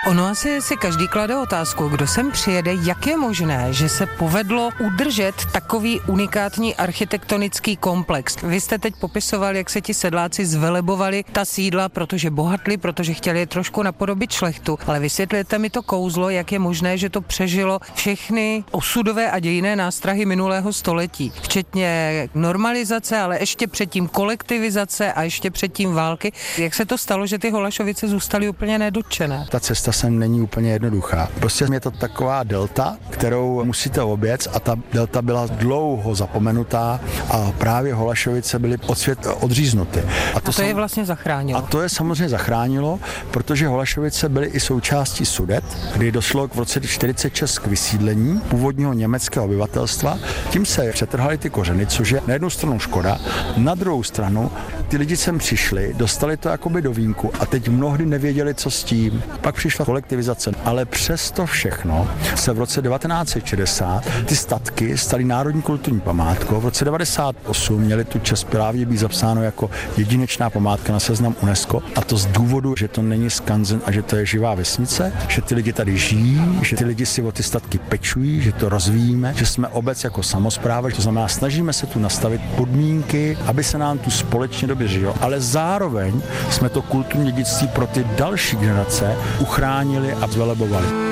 Ono asi si každý klade otázku, kdo sem přijede, jak je možné, že se povedlo udržet takový unikátní architektonický komplex. Vy jste teď popisoval, jak se ti sedláci zvelebovali ta sídla, protože bohatli, protože chtěli je trošku napodobit šlechtu, ale vysvětlete mi to kouzlo, jak je možné, že to přežilo všechny osudové a dějinné nástrahy minulého století, včetně normalizace, ale ještě předtím kolektivizace a ještě předtím války. Jak se to stalo, že ty Holašovice zůstaly úplně nedotčené? Ta cesta sem není úplně jednoduchá. Prostě je to taková delta, kterou musíte objet, a ta delta byla dlouho zapomenutá a právě Holašovice byly od světa odříznuty. A to je vlastně zachránilo. A to je samozřejmě zachránilo, protože Holašovice byly i součástí Sudet, kdy došlo v roce 1946 k vysídlení původního německého obyvatelstva. Tím se přetrhaly ty kořeny, což je na jednu stranu škoda, na druhou stranu ty lidi sem přišli, dostali to jakoby do vínku a teď mnohdy nevěděli, co s tím. Pak přišla kolektivizace, ale přesto všechno se v roce 1960 ty statky staly národní kulturní památkou. V roce 1998 měli tu čest právě být zapsáno jako jedinečná památka na seznam UNESCO, a to z důvodu, že to není skanzen a že to je živá vesnice, že ty lidi tady žijí, že ty lidi si o ty statky pečují, že to rozvíjíme, že jsme obec jako samospráva, to znamená, snažíme se tu nastavit podmínky, aby se nám tu společně dobře žilo, ale zároveň jsme to kulturní dědictví pro ty další generace uchránili a zvelebovali.